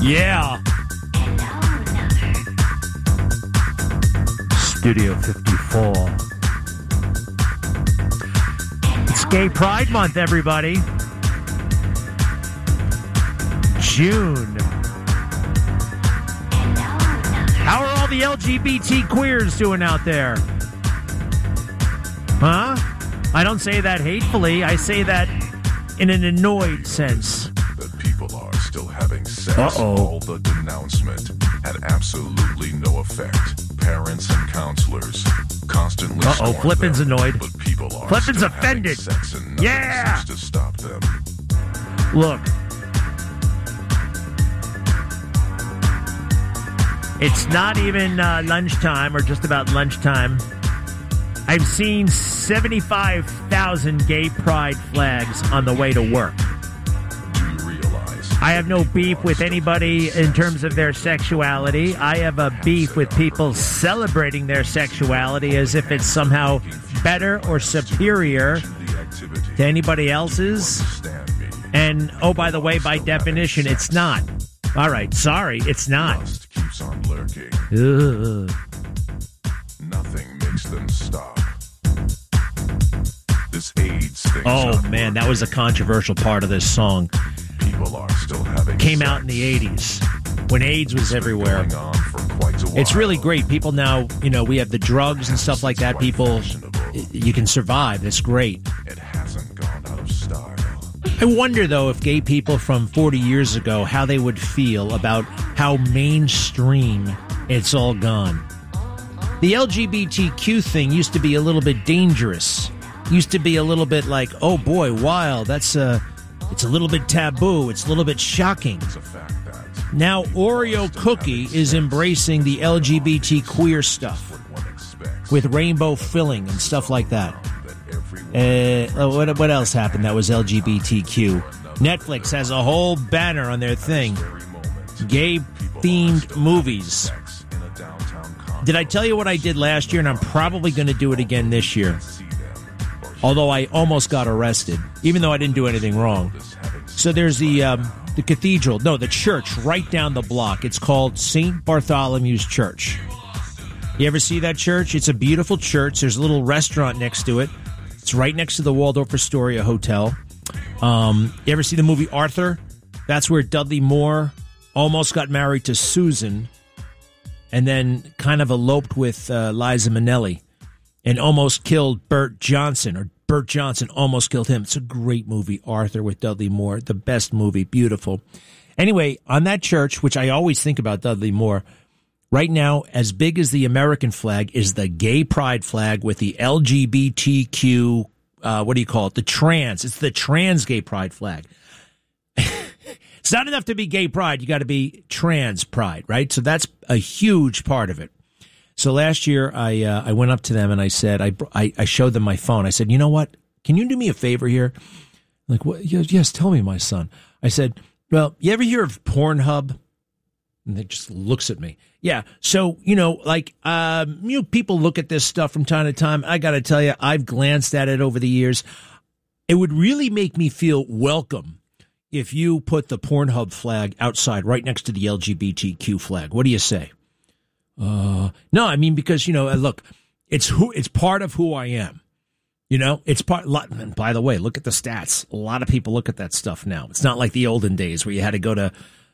Yeah. Studio 54. It's Gay Pride Month, everybody. June. How are all the LGBT queers doing out there? Huh? I don't say that hatefully. I say that in an annoyed sense. That people are still having sex. All the denouncement had absolutely no effect. Parents and counselors constantly scorn Flippin's them, annoyed. but people are Flippin's still offended. having sex and nothing seems to stop them. Look. It's not even lunchtime or just about lunchtime. I've seen 75,000 gay pride flags on the way to work. Do you realize? I have no beef with anybody in terms of their sexuality. I have a beef with people celebrating their sexuality as if it's somehow better or superior to anybody else's. And, oh, by the way, by definition, it's not. All right, sorry, it's not. Lust keeps on lurking. Ugh. Nothing makes them stop. This AIDS thing. Oh, man, that was a controversial part of this song. People are still having Came sex. out in the 80s when AIDS was everywhere. Going on for quite a while. It's really great. People now, we have the drugs and stuff like that. People, you can survive. It's great. It hasn't gone out of style. I wonder, though, if gay people from 40 years ago, how they would feel about how mainstream it's all gone. The LGBTQ thing used to be a little bit dangerous. Used to be a little bit like, oh boy, wow, it's a little bit taboo. It's a little bit shocking. It's a fact that Now Oreo Cookie is embracing the LGBT queer stuff with rainbow filling and stuff like that. What else happened that was LGBTQ? Netflix has a whole banner on their thing. Gay-themed movies. Did I tell you what I did last year? And I'm probably going to do it again this year. Although I almost got arrested, even though I didn't do anything wrong. So there's the cathedral, the church right down the block. It's called St. Bartholomew's Church. You ever see that church? It's a beautiful church. There's a little restaurant next to it. It's right next to the Waldorf Astoria Hotel. You ever see the movie Arthur? That's where Dudley Moore almost got married to Susan and then kind of eloped with Liza Minnelli and almost killed Bert Johnson, or Bert Johnson almost killed him. It's a great movie, Arthur, with Dudley Moore. The best movie. Beautiful. Anyway, on that church, which I always think about Dudley Moore, right now, as big as the American flag is the gay pride flag with the LGBTQ, what do you call it? It's the trans gay pride flag. It's not enough to be gay pride. You got to be trans pride, right? So that's a huge part of it. So last year, I went up to them and I said, I showed them my phone. I said, you know what? Can you do me a favor here? Like, what? Yes, tell me, my son. I said, well, you ever hear of Pornhub? And they just looks at me. Yeah. So, people look at this stuff from time to time. I got to tell you, I've glanced at it over the years. It would really make me feel welcome if you put the Pornhub flag outside right next to the LGBTQ flag. What do you say? No, I mean, because, look, it's part of who I am. It's part. And by the way, look at the stats. A lot of people look at that stuff now. It's not like the olden days where you had to go to,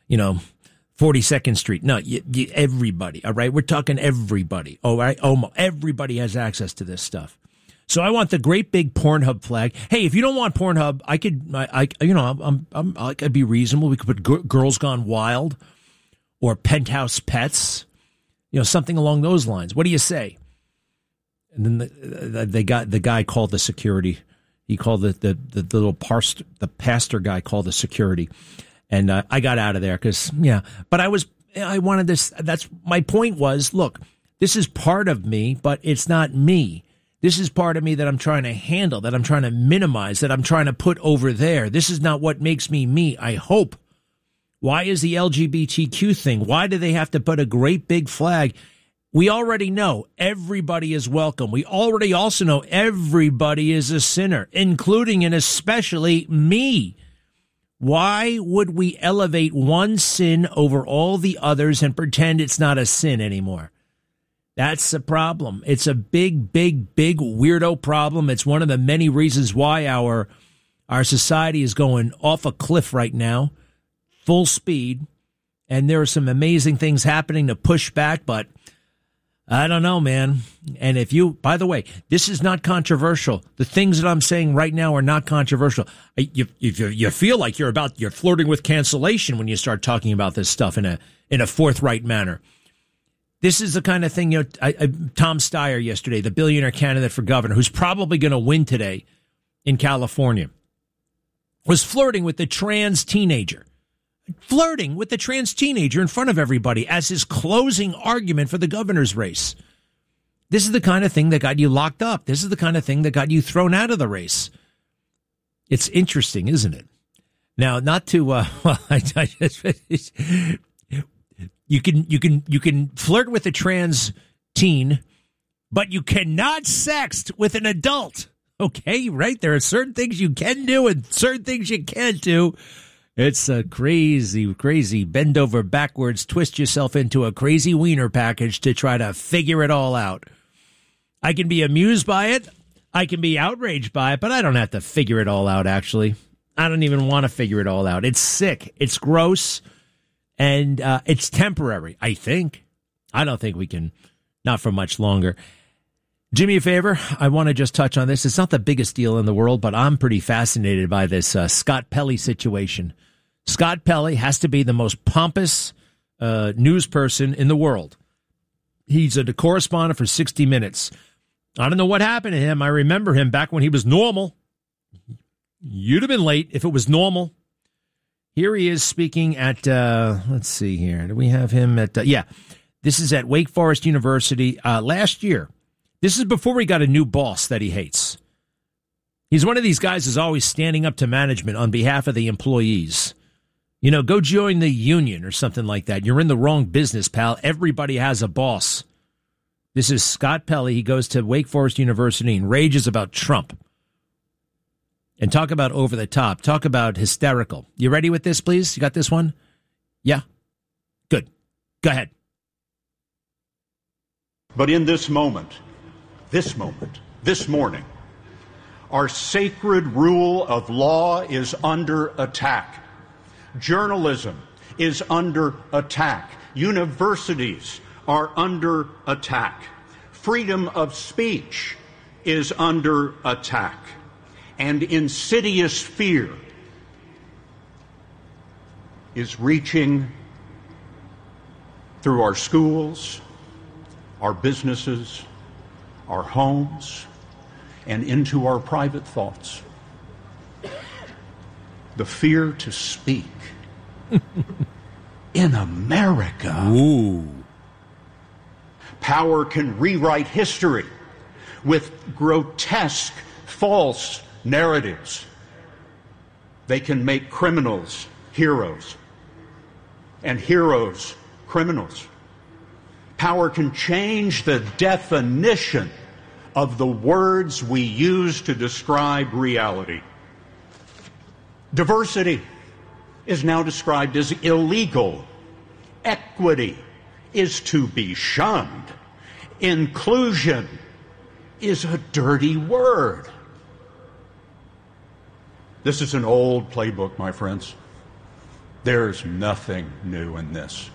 42nd Street. No, everybody. All right. We're talking everybody. All right. Everybody has access to this stuff. So I want the great big Pornhub flag. Hey, if you don't want Pornhub, I could be reasonable. We could put Girls Gone Wild or Penthouse Pets, something along those lines. What do you say? And then the guy called the security. He called the little pastor guy called the security. And I got out of there because, but I wanted this. That's my point was, look, this is part of me, but it's not me. This is part of me that I'm trying to handle, that I'm trying to minimize, that I'm trying to put over there. This is not what makes me me, I hope. Why is the LGBTQ thing? Why do they have to put a great big flag? We already know everybody is welcome. We already also know everybody is a sinner, including and especially me. Why would we elevate one sin over all the others and pretend it's not a sin anymore? That's the problem. It's a big, big, big weirdo problem. It's one of the many reasons why our society is going off a cliff right now, full speed. And there are some amazing things happening to push back, but I don't know, man. And if you, by the way, this is not controversial. The things that I'm saying right now are not controversial. You feel like you're flirting with cancellation when you start talking about this stuff in a forthright manner. This is the kind of thing, Tom Steyer yesterday, the billionaire candidate for governor, who's probably going to win today in California, was flirting with the trans teenager. Flirting with the trans teenager in front of everybody as his closing argument for the governor's race. This is the kind of thing that got you locked up. This is the kind of thing that got you thrown out of the race. It's interesting, isn't it? Now, not to, you can flirt with a trans teen, but you cannot sext with an adult. Okay, right? There are certain things you can do and certain things you can't do. It's a crazy, crazy bend over backwards, twist yourself into a crazy wiener package to try to figure it all out. I can be amused by it. I can be outraged by it, but I don't have to figure it all out, actually. I don't even want to figure it all out. It's sick. It's gross. And it's temporary, I think. I don't think we can, not for much longer. Do me a favor. I want to just touch on this. It's not the biggest deal in the world, but I'm pretty fascinated by this Scott Pelley situation. Scott Pelley has to be the most pompous news person in the world. He's a correspondent for 60 Minutes. I don't know what happened to him. I remember him back when he was normal. You'd have been late if it was normal. Here he is speaking at, let's see here. Do we have him at, this is at Wake Forest University last year. This is before he got a new boss that he hates. He's one of these guys who's always standing up to management on behalf of the employees. You know, go join the union or something like that. You're in the wrong business, pal. Everybody has a boss. This is Scott Pelley. He goes to Wake Forest University and rages about Trump. And talk about over the top. Talk about hysterical. You ready with this, please? You got this one? Yeah? Good. Go ahead. But in this moment, this morning, our sacred rule of law is under attack. Journalism is under attack. Universities are under attack. Freedom of speech is under attack. And insidious fear is reaching through our schools, our businesses, our homes, and into our private thoughts. The fear to speak in America. Ooh. Power can rewrite history with grotesque, false narratives. They can make criminals heroes and heroes criminals. Power can change the definition of the words we use to describe reality. Diversity is now described as illegal. Equity is to be shunned. Inclusion is a dirty word. This is an old playbook, my friends. There's nothing new in this.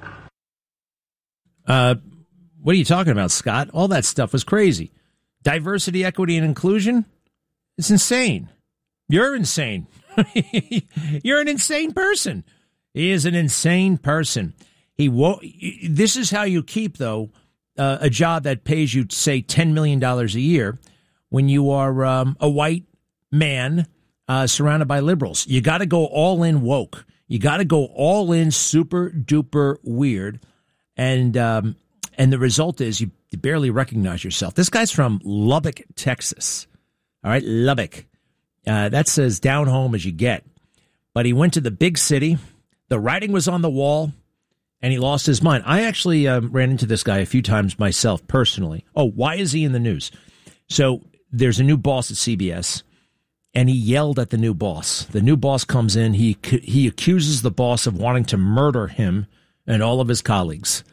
What are you talking about, Scott? All that stuff was crazy. Diversity, equity, and inclusion? It's insane. You're insane. You're an insane person. He is an insane person. This is how you keep, though, a job that pays you, say, $10 million a year when you are a white man surrounded by liberals. You got to go all in woke. You got to go all in super duper weird. And the result is you barely recognize yourself. This guy's from Lubbock, Texas. All right, Lubbock. That's as down home as you get. But he went to the big city. The writing was on the wall, and he lost his mind. I actually ran into this guy a few times myself personally. Oh, why is he in the news? So there's a new boss at CBS, and he yelled at the new boss. The new boss comes in. He accuses the boss of wanting to murder him and all of his colleagues.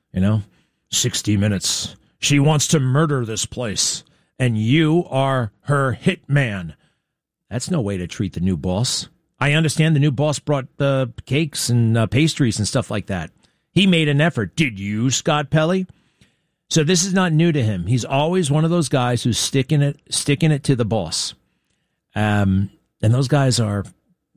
60 Minutes. She wants to murder this place, and you are her hitman. That's no way to treat the new boss. I understand the new boss brought cakes and pastries and stuff like that. He made an effort. Did you, Scott Pelley? So this is not new to him. He's always one of those guys who's sticking it to the boss. And those guys are,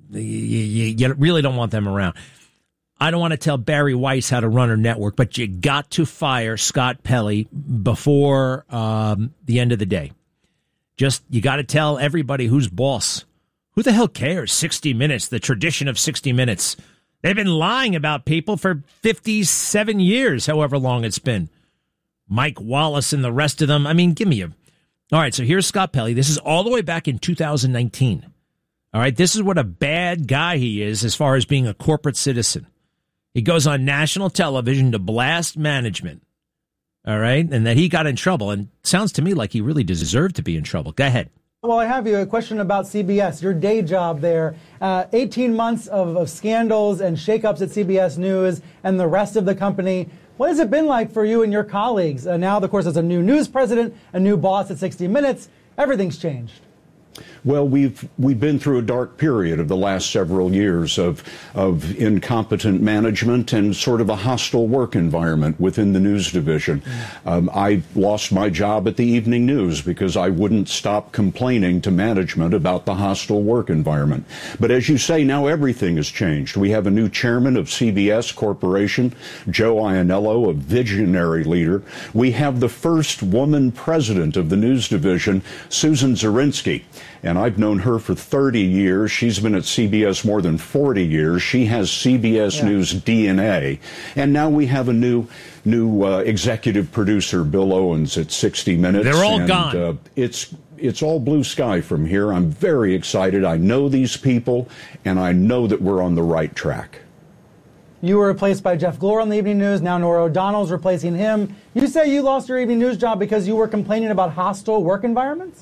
you really don't want them around. I don't want to tell Barry Weiss how to run her network, but you got to fire Scott Pelley before the end of the day. You got to tell everybody who's boss. Who the hell cares? 60 Minutes, the tradition of 60 Minutes. They've been lying about people for 57 years, however long it's been. Mike Wallace and the rest of them. I mean, give me a... All right, so here's Scott Pelley. This is all the way back in 2019. All right, this is what a bad guy he is as far as being a corporate citizen. He goes on national television to blast management. All right, and that he got in trouble. And it sounds to me like he really deserved to be in trouble. Go ahead. Well, I have you a question about CBS, your day job there. 18 months of scandals and shakeups at CBS News and the rest of the company. What has it been like for you and your colleagues? Now, of course, there's a new news president, a new boss at 60 Minutes. Everything's changed. Well, we've been through a dark period of the last several years of incompetent management and sort of a hostile work environment within the news division. I lost my job at the Evening News because I wouldn't stop complaining to management about the hostile work environment. But as you say, now everything has changed. We have a new chairman of CBS Corporation, Joe Iannello, a visionary leader. We have the first woman president of the news division, Susan Zirinsky. And I've known her for 30 years. She's been at CBS more than 40 years. She has CBS News DNA. And now we have a new executive producer, Bill Owens, at 60 Minutes. They're all gone. It's all blue sky from here. I'm very excited. I know these people, and I know that we're on the right track. You were replaced by Jeff Glor on the Evening News. Now Norah O'Donnell's replacing him. You say you lost your Evening News job because you were complaining about hostile work environments?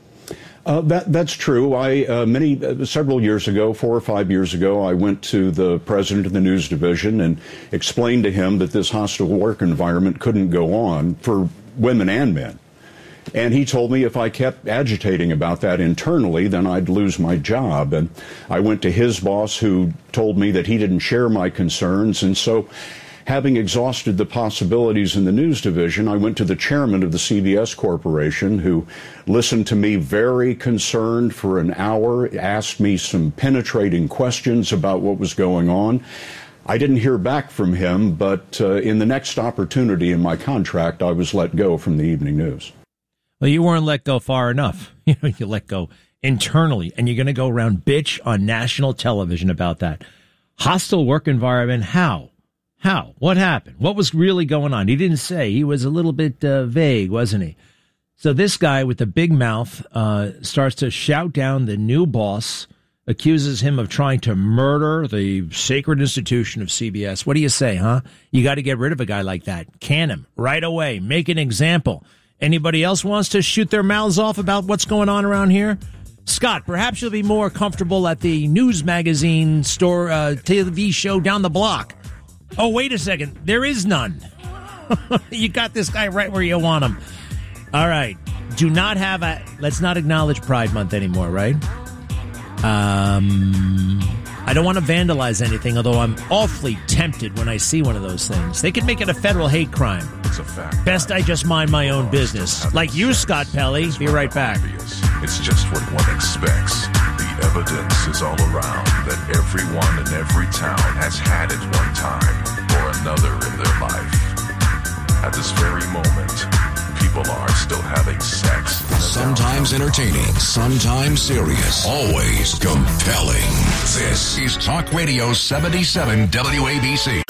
That's true. Several years ago, 4 or 5 years ago, I went to the president of the news division and explained to him that this hostile work environment couldn't go on for women and men. And he told me if I kept agitating about that internally, then I'd lose my job. And I went to his boss, who told me that he didn't share my concerns. And so, having exhausted the possibilities in the news division, I went to the chairman of the CBS Corporation, who listened to me very concerned for an hour, asked me some penetrating questions about what was going on. I didn't hear back from him, but in the next opportunity in my contract, I was let go from the Evening News. Well, you weren't let go far enough. You let go internally, and you're going to go around bitch on national television about that. Hostile work environment, how? How? What happened? What was really going on? He didn't say. He was a little bit vague, wasn't he? So this guy with the big mouth starts to shout down the new boss, accuses him of trying to murder the sacred institution of CBS. What do you say, huh? You got to get rid of a guy like that. Can him right away. Make an example. Anybody else wants to shoot their mouths off about what's going on around here? Scott, perhaps you'll be more comfortable at the news magazine store, TV show down the block. Oh, wait a second. There is none. You got this guy right where you want him. All right. Let's not acknowledge Pride Month anymore, right? I don't want to vandalize anything, although I'm awfully tempted when I see one of those things. They could make it a federal hate crime. It's a fact. Best I just mind my own business. Like you, Scott Pelley. Be right back. It's just what one expects. The evidence is all around that everyone in every town has had it one time or another in their life. At this very moment, people are still having sex. Sometimes entertaining, sometimes serious, always compelling. This is Talk Radio 77 WABC.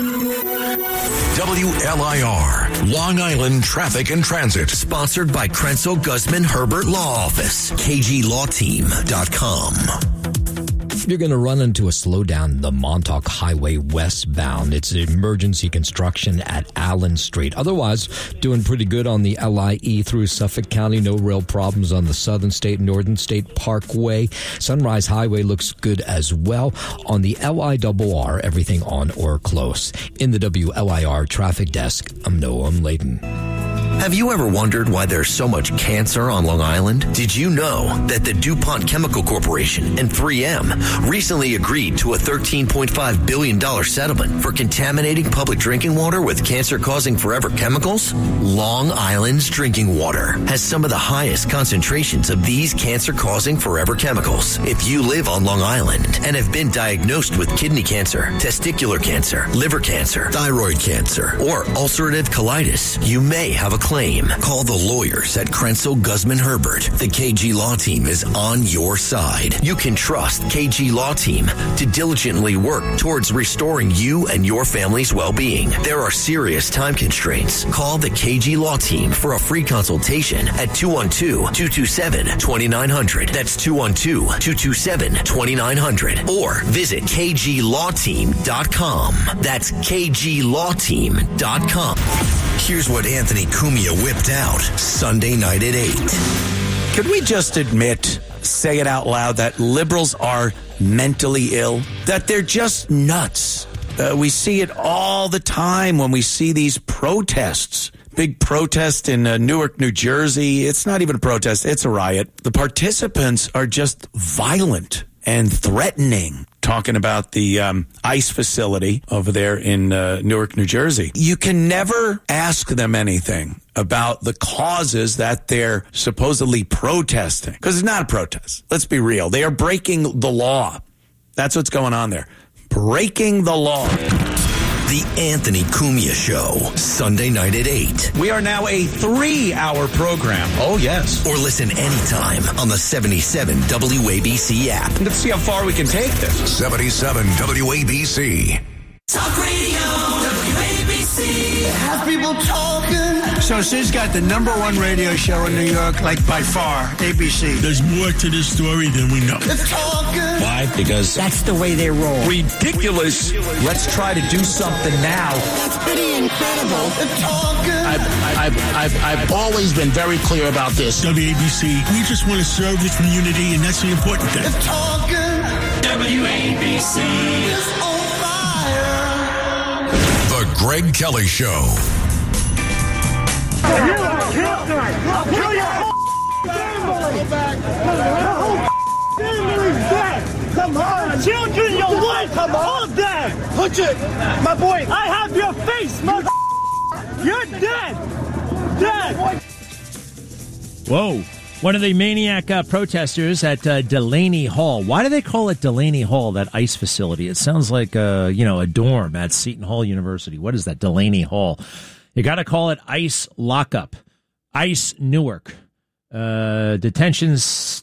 WLIR, Long Island Traffic and Transit. Sponsored by Krenzel Guzman Herbert Law Office. KGLawTeam.com. if you're going to run into a slowdown the Montauk Highway westbound. It's emergency construction at Allen Street. Otherwise, doing pretty good on the LIE through Suffolk County. No real problems on the Southern State, Northern State Parkway. Sunrise Highway looks good as well. On the LIRR, everything on or close. In the WLIR traffic desk, I'm Noam Layden. Have you ever wondered why there's so much cancer on Long Island? Did you know that the DuPont Chemical Corporation and 3M recently agreed to a $13.5 billion settlement for contaminating public drinking water with cancer-causing forever chemicals? Long Island's drinking water has some of the highest concentrations of these cancer-causing forever chemicals. If you live on Long Island and have been diagnosed with kidney cancer, testicular cancer, liver cancer, thyroid cancer, or ulcerative colitis, you may have a claim. Call the lawyers at Krenzel Guzman Herbert. The KG Law Team is on your side. You can trust KG Law Team to diligently work towards restoring you and your family's well-being. There are serious time constraints. Call the KG Law Team for a free consultation at 212-227-2900. That's 212-227-2900. Or visit kglawteam.com. That's kglawteam.com. Here's what Anthony Cumia whipped out Sunday night at 8. Could we just admit, say it out loud, that liberals are mentally ill? That they're just nuts? We see it all the time when we see these protests. Big protest in Newark, New Jersey. It's not even a protest. It's a riot. The participants are just violent and threatening. Talking about the ICE facility over there in Newark, New Jersey. You can never ask them anything about the causes that they're supposedly protesting. Because it's not a protest. Let's be real. They are breaking the law. That's what's going on there. Breaking the law. The Anthony Cumia Show, Sunday night at 8. We are now a 3-hour program. Oh, yes. Or listen anytime on the 77 WABC app. Let's see how far we can take this. 77 WABC. Talk Radio, WABC. Have people talking. So Sid's got the #1 radio show in New York, like by far, ABC. There's more to this story than we know. They're talking. Why? Because that's the way they roll. Ridiculous. Let's try to do something now. That's pretty incredible. They're talking. I've always been very clear about this. WABC, we just want to serve the community, and that's the important thing. They're talking. WABC is on fire. The Greg Kelly Show. I'll kill your family. Family's dead. Come on. Children, your wife, come all dead. Put it. My boy. I have your face, mother. You're dead. Dead. Whoa. One of the maniac protesters at Delaney Hall. Why do they call it Delaney Hall, that ICE facility? It sounds like, a dorm at Seton Hall University. What is that, Delaney Hall? You got to call it ICE lockup, ICE Newark, detention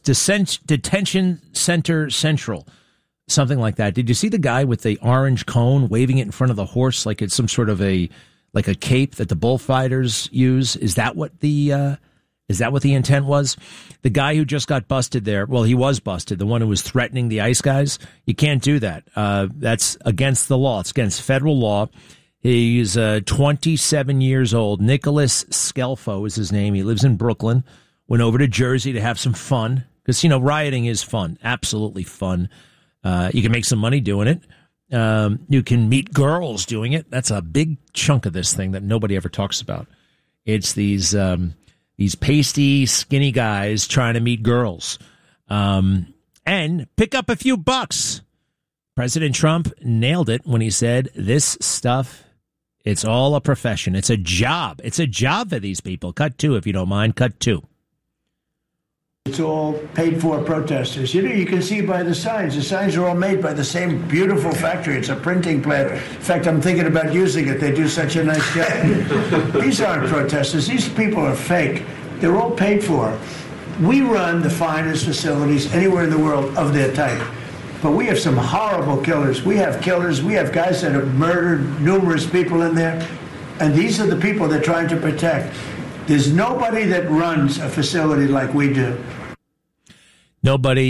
center central, something like that. Did you see the guy with the orange cone waving it in front of the horse like it's some sort of a cape that the bullfighters use? Is that what the intent was? The guy who just got busted there, well, he was busted. The one who was threatening the ICE guys. You can't do that. That's against the law. It's against federal law. He's 27 years old. Nicholas Scelfo is his name. He lives in Brooklyn. Went over to Jersey to have some fun because, rioting is fun. Absolutely fun. You can make some money doing it. You can meet girls doing it. That's a big chunk of this thing that nobody ever talks about. It's these pasty, skinny guys trying to meet girls and pick up a few bucks. President Trump nailed it when he said this stuff, it's all a profession. It's a job. It's a job for these people. Cut 2, if you don't mind. Cut 2. It's all paid for protesters. You can see by the signs. The signs are all made by the same beautiful factory. It's a printing plant. In fact, I'm thinking about using it. They do such a nice job. These aren't protesters. These people are fake. They're all paid for. We run the finest facilities anywhere in the world of their type. But we have some horrible killers. We have killers. We have guys that have murdered numerous people in there. And these are the people they're trying to protect. There's nobody that runs a facility like we do. Nobody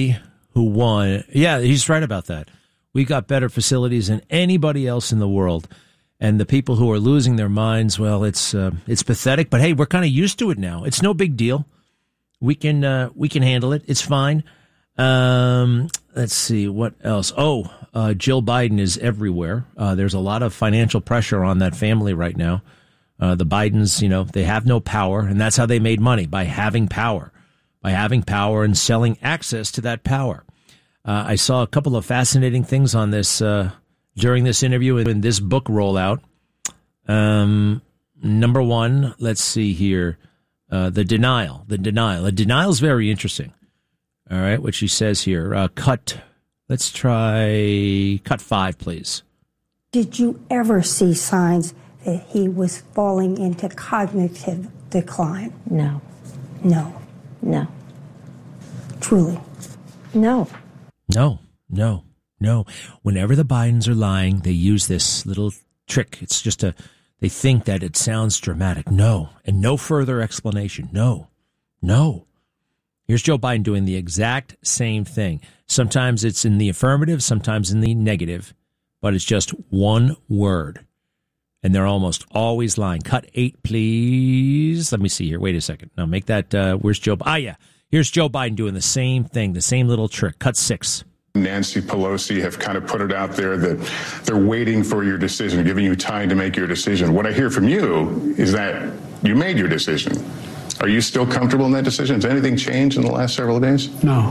who won. Yeah, he's right about that. We got better facilities than anybody else in the world. And the people who are losing their minds, well, it's pathetic. But hey, we're kind of used to it now. It's no big deal. We can handle it. It's fine. Let's see what else. Jill Biden is everywhere. There's a lot of financial pressure on that family right now. The Bidens, they have no power, and that's how they made money, by having power and selling access to that power. I saw a couple of fascinating things on this during this interview in this book rollout. Number one, let's see here. The denial. The denial is very interesting. All right, what she says here. Let's try cut 5, please. Did you ever see signs that he was falling into cognitive decline? No. No. No. Truly? No. No. Whenever the Bidens are lying, they use this little trick. It's just they think that it sounds dramatic. No. And no further explanation. No. Here's Joe Biden doing the exact same thing. Sometimes it's in the affirmative, sometimes in the negative, but it's just one word. And they're almost always lying. Cut 8, please. Let me see here. Wait a second. Now make that, where's Joe? Yeah. Here's Joe Biden doing the same thing, the same little trick. Cut 6. Nancy Pelosi have kind of put it out there that they're waiting for your decision, giving you time to make your decision. What I hear from you is that you made your decision. Are you still comfortable in that decision? Has anything changed in the last several days? No.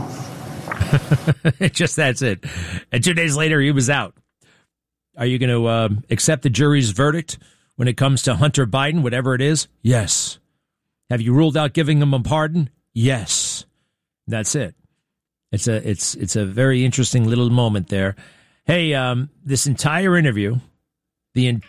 Just that's it. And 2 days later, he was out. Are you going to accept the jury's verdict when it comes to Hunter Biden, whatever it is? Yes. Have you ruled out giving him a pardon? Yes. That's it. It's a very interesting little moment there. Hey, this entire interview, they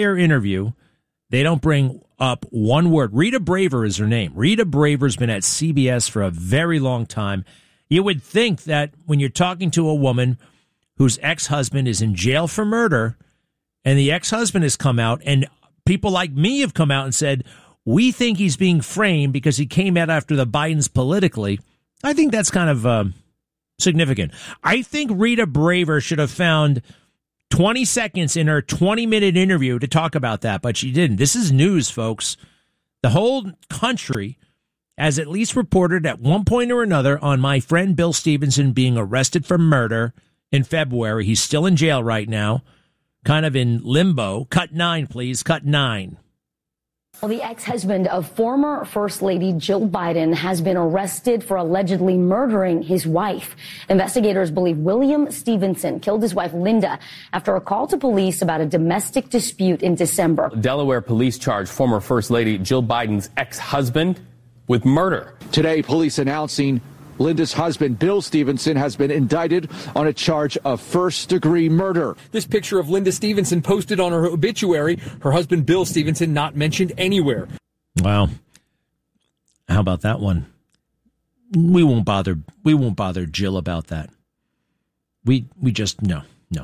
don't bring up one word. Rita Braver is her name. Rita Braver's been at CBS for a very long time. You would think that when you're talking to a woman whose ex-husband is in jail for murder, and the ex-husband has come out, and people like me have come out and said, we think he's being framed because he came out after the Bidens politically. I think that's kind of significant. I think Rita Braver should have found 20 seconds in her 20-minute interview to talk about that, but she didn't. This is news, folks. The whole country has at least reported at one point or another on my friend Bill Stevenson being arrested for murder in February. He's still in jail right now, kind of in limbo. Cut 9, please. Cut 9. Well, the ex-husband of former First Lady Jill Biden has been arrested for allegedly murdering his wife. Investigators believe William Stevenson killed his wife Linda after a call to police about a domestic dispute in December. Delaware police charged former First Lady Jill Biden's ex-husband with murder. Today, police announcing Linda's husband, Bill Stevenson, has been indicted on a charge of first-degree murder. This picture of Linda Stevenson posted on her obituary, her husband, Bill Stevenson, not mentioned anywhere. Wow. How about that one? We won't bother Jill about that. We just, no.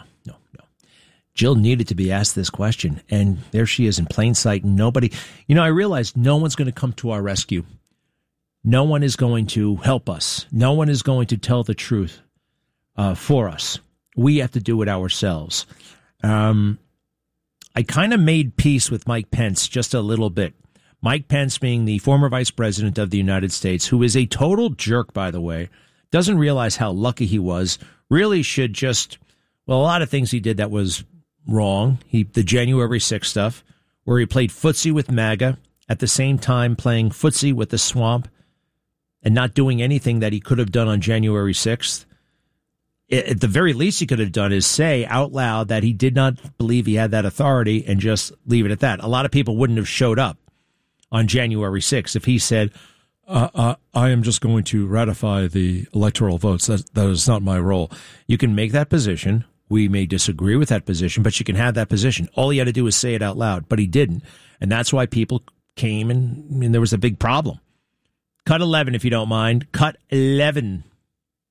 Jill needed to be asked this question, and there she is in plain sight. Nobody, I realized no one's going to come to our rescue. No one is going to help us. No one is going to tell the truth for us. We have to do it ourselves. I kind of made peace with Mike Pence just a little bit. Mike Pence being the former vice president of the United States, who is a total jerk, by the way, doesn't realize how lucky he was, really should just, a lot of things he did that was wrong. The January 6th stuff, where he played footsie with MAGA, at the same time playing footsie with the swamp, and not doing anything that he could have done on January 6th. At the very least he could have done is say out loud that he did not believe he had that authority and just leave it at that. A lot of people wouldn't have showed up on January 6th if he said, I am just going to ratify the electoral votes. That is not my role. You can make that position. We may disagree with that position, but you can have that position. All he had to do was say it out loud, but he didn't. And that's why people came and there was a big problem. Cut 11, if you don't mind. Cut 11.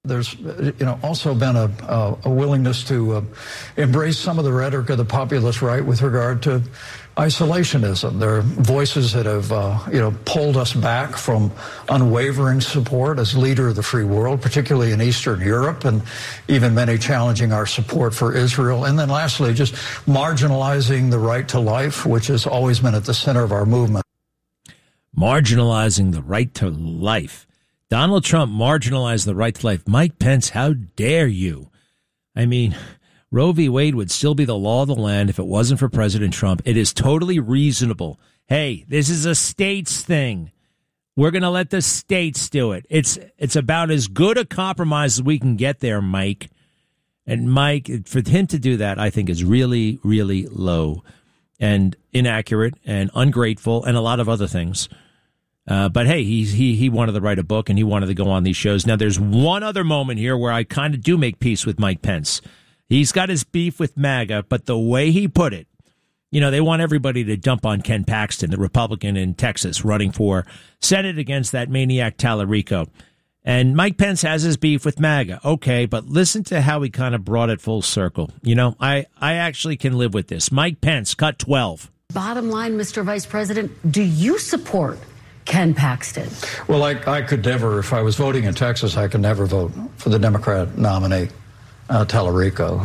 There's, also been a willingness to embrace some of the rhetoric of the populist right with regard to isolationism. There are voices that have, pulled us back from unwavering support as leader of the free world, particularly in Eastern Europe, and even many challenging our support for Israel. And then lastly, just marginalizing the right to life, which has always been at the center of our movement. Marginalizing the right to life. Donald Trump marginalized the right to life. Mike Pence, how dare you? I mean, Roe v. Wade would still be the law of the land if it wasn't for President Trump. It is totally reasonable. Hey, this is a states thing. We're going to let the states do it. It's about as good a compromise as we can get there, Mike. And Mike, for him to do that, I think is really, really low and inaccurate and ungrateful and a lot of other things. But hey, he wanted to write a book and he wanted to go on these shows. Now, there's one other moment here where I kind of do make peace with Mike Pence. He's got his beef with MAGA, but the way he put it, they want everybody to dump on Ken Paxton, the Republican in Texas, running for Senate against that maniac Tallarico. And Mike Pence has his beef with MAGA. Okay, but listen to how he kind of brought it full circle. I actually can live with this. Mike Pence, cut 12. Bottom line, Mr. Vice President, do you support Ken Paxton? Well, I could never, if I was voting in Texas, I could never vote for the Democrat nominee, Tallarico.